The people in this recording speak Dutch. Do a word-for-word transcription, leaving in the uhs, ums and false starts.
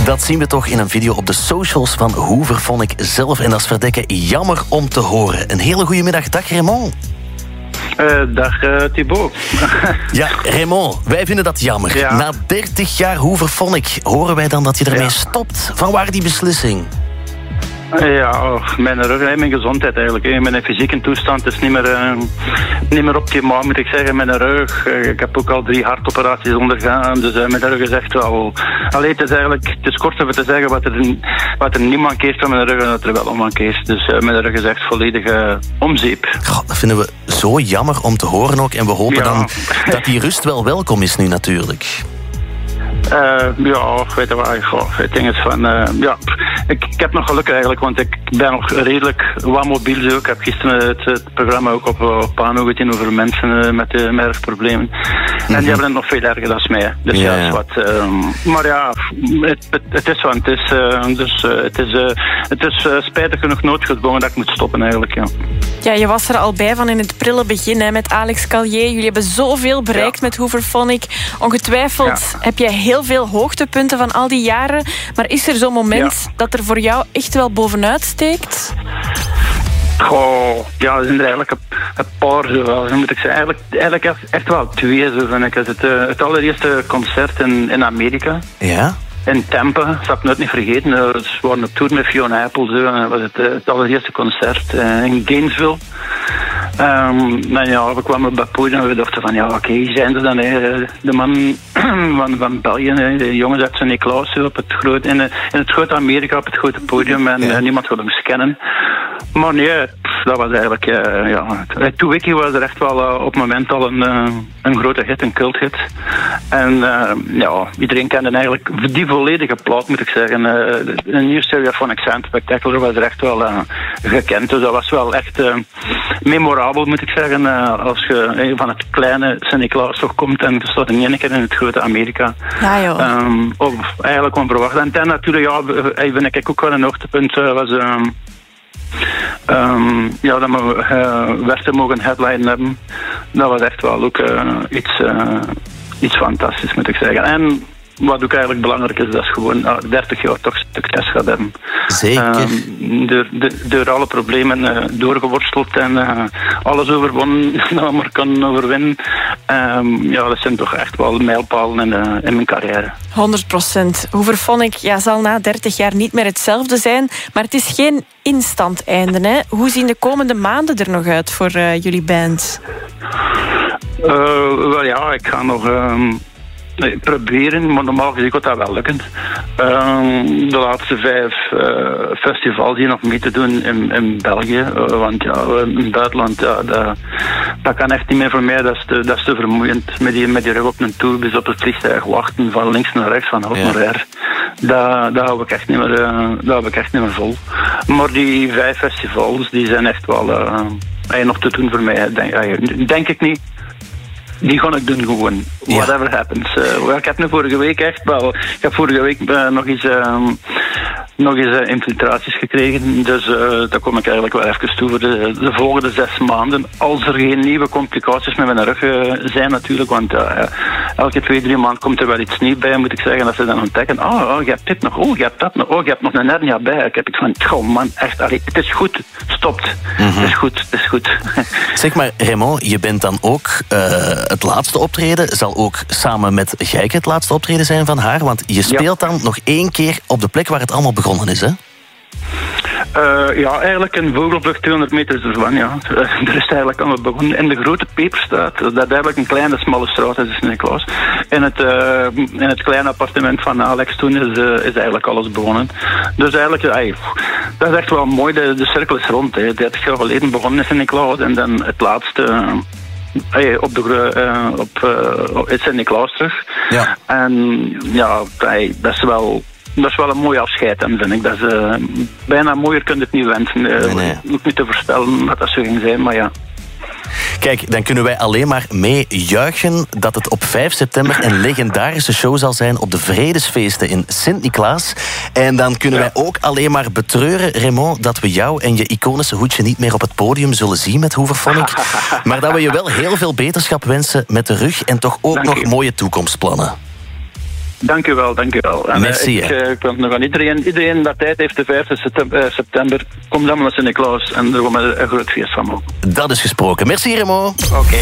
Dat zien we toch in een video op de socials van Hooverphonic zelf. En dat is verdekken jammer om te horen. Een hele goede middag. Dag Raymond. Uh, dag uh, Thibaut. Ja, Raymond, wij vinden dat jammer. Ja. Na dertig jaar Hooverphonic horen wij dan dat je ermee ja. stopt. Van waar die beslissing? Ja, mijn rug en mijn gezondheid eigenlijk. Mijn fysieke toestand is niet meer, uh, niet meer optimaal, moet ik zeggen. Mijn rug, uh, ik heb ook al drie hartoperaties ondergaan. Dus uh, mijn rug is echt wel... Allee, het is eigenlijk, het is kort om te zeggen wat er, wat er niet mankeert van mijn rug en wat er wel mankeert. Dus uh, mijn rug is echt volledig uh, om zeep. God, dat vinden we zo jammer om te horen ook. En we hopen ja. dan dat die rust wel welkom is nu natuurlijk. Uh, ja, weet je waar, goh, het ding is van, uh, ja, ik, ik heb nog geluk eigenlijk, want ik ben nog redelijk wat mobiel. Zo. Ik heb gisteren het, het programma ook op, op Pano gezien over mensen uh, met uh, mergproblemen. Mm-hmm. En die hebben het nog veel erger dan mij. Dus ja, ja is wat. Uh, maar ja, het, het, het is wat het is. Uh, dus uh, het is, uh, het is uh, spijtig genoeg noodgedwongen dat ik moet stoppen eigenlijk, ja. Ja, je was er al bij van in het prille begin hè, met Alex Callier. Jullie hebben zoveel bereikt ja. met Hooverphonic. Ongetwijfeld ja. heb je heel veel hoogtepunten van al die jaren. Maar is er zo'n moment ja. dat er voor jou echt wel bovenuit steekt? Goh, ja, er zijn er eigenlijk een, een paar, zo wel, moet ik zeggen. Eigenlijk, eigenlijk echt, echt wel twee, zo vind ik. Het, uh, het allereerste concert in, in Amerika. Ja? In Tampa, dat zal ik nooit niet vergeten. We waren op tour met Fiona Apple. Zo. Dat was het, het allereerste concert uh, in Gainesville. Um, nou ja, we kwamen op dat podium en we dachten van ja, oké, okay, zijn ze dan hè, de man van, van België, hè, de jongens uit Sint-Niklaas op het groot, in, in het grote Amerika op het grote podium en ja. uh, niemand wilde hem scannen. Maar nee, pff, dat was eigenlijk, uh, ja, Two Wiki was er echt wel uh, op het moment al een, uh, een grote hit, een culthit. En uh, ja, iedereen kende eigenlijk die volledige plaat, moet ik zeggen. Uh, de New Stereophonic Sound Spectacular was er echt wel uh, gekend, dus dat was wel echt uh, memorabel, moet ik zeggen. Uh, als je uh, van het kleine Sint-Niklaas toch komt en je staat in één keer in het grote Amerika. Ja, joh. Um, of eigenlijk onverwacht. En dan natuurlijk, ja, vind ik ook wel een hoogtepunt uh, was... Um, Um, ja, dat we uh, Westen mogen headline hebben. Dat was echt wel ook uh, iets, uh, iets fantastisch, moet ik zeggen. En wat ook eigenlijk belangrijk is, dat is gewoon uh, dertig jaar toch succes gaat hebben. Zeker. Um, door, door, door alle problemen uh, doorgeworsteld en uh, alles overwonnen dat we maar kan overwinnen. Um, ja, dat zijn toch echt wel mijlpalen in, uh, in mijn carrière. honderd procent. Hooverphonic ja, zal na dertig jaar niet meer hetzelfde zijn, maar het is geen instant einde. Hè? Hoe zien de komende maanden er nog uit voor uh, jullie band? Uh, wel ja, ik ga nog... Um, Nee, proberen, maar normaal gezien gaat dat wel lukken. Um, de laatste vijf uh, festivals hier nog mee te doen in, in België. Uh, want ja, in het buitenland, ja, dat, dat kan echt niet meer voor mij. Dat is te, dat is te vermoeiend. Met die, met die rug op een tourbus op het vliegtuig wachten, van links naar rechts, van hoog ja. naar her. Dat, dat hou ik echt niet meer, uh, dat hou ik echt niet meer vol. Maar die vijf festivals, die zijn echt wel uh, nog te doen voor mij. Denk, uh, denk ik niet. Die ga ik doen gewoon. Ja. Whatever happens. Uh, ik heb nu vorige week echt wel... Ik heb vorige week uh, nog eens, uh, nog eens uh, infiltraties gekregen. Dus uh, daar kom ik eigenlijk wel even toe voor de, de volgende zes maanden. Als er geen nieuwe complicaties met mijn rug uh, zijn natuurlijk. Want uh, elke twee, drie maanden komt er wel iets nieuws bij, moet ik zeggen. Dat ze dan ontdekken. Oh, oh, je hebt dit nog. Oh, je hebt dat nog. Oh, je hebt nog een hernia bij. Ik heb iets van... Oh man, echt. Allee, het is goed. Stopt. Mm-hmm. Het is goed. Het is goed. Zeg maar, Raymond, je bent dan ook... Uh, het laatste optreden zal ook samen met Gijke het laatste optreden zijn van haar. Want je speelt ja. dan nog één keer op de plek waar het allemaal begonnen is, hè? Uh, ja, eigenlijk in Vogelbrug, tweehonderd meter ervan, ja. Er is eigenlijk allemaal begonnen. In de Grote Peperstraat, dat is eigenlijk een kleine, smalle straat is in Niklaas. In het, uh, in het kleine appartement van Alex toen is, uh, is eigenlijk alles begonnen. Dus eigenlijk, uh, dat is echt wel mooi, de, de cirkel is rond. Hè. dertig jaar geleden begonnen is in Niklaas en dan het laatste... Uh, Hey, op de uh, op uh, het Sint-Niklaas terug. Ja. En ja, hey, dat is wel dat is wel een mooi afscheid, en vind ik. Dat is uh, bijna mooier kun je het niet wensen. Uh, nee, nee. Ook niet te voorspellen dat dat zo ging zijn, maar ja. Kijk, dan kunnen wij alleen maar mee juichen dat het op vijf september een legendarische show zal zijn op de Vredesfeesten in Sint-Niklaas. En dan kunnen ja. wij ook alleen maar betreuren, Raymond, dat we jou en je iconische hoedje niet meer op het podium zullen zien met Hooverphonic. Maar dat we je wel heel veel beterschap wensen met de rug en toch ook Dank nog je. mooie toekomstplannen. Dank u wel, dank u wel. En, Merci, ik, uh, ik wil nog aan iedereen, iedereen dat tijd heeft, de vijfde september, komt allemaal naar Sint-Niklaas en er gaan we een groot feest van maken. Dat is gesproken. Merci, Remo. Oké.